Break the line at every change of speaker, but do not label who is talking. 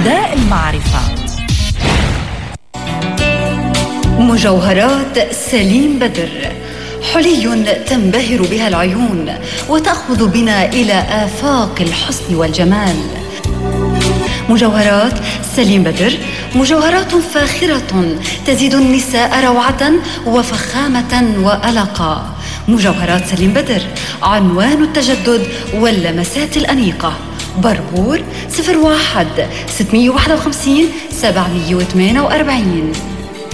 غذاء المعرفة.
مجوهرات سليم بدر، حلي تنبهر بها العيون وتأخذ بنا إلى آفاق الحسن والجمال. مجوهرات سليم بدر مجوهرات فاخرة تزيد النساء روعة وفخامة وألقا. مجوهرات سليم بدر، عنوان التجدد واللمسات الأنيقة. بربور 01 651 748.